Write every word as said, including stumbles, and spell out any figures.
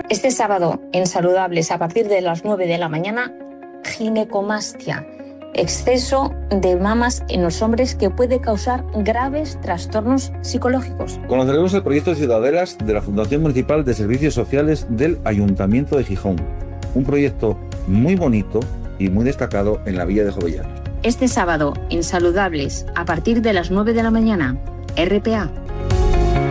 Este sábado, en Saludables, a partir de las nueve de la mañana, ginecomastia, exceso de mamas en los hombres que puede causar graves trastornos psicológicos. Conoceremos el proyecto Ciudadelas de la Fundación Municipal de Servicios Sociales del Ayuntamiento de Gijón. Un proyecto muy bonito y muy destacado en la Villa de Jovellanos. Este sábado, en Saludables, a partir de las nueve de la mañana, R P A.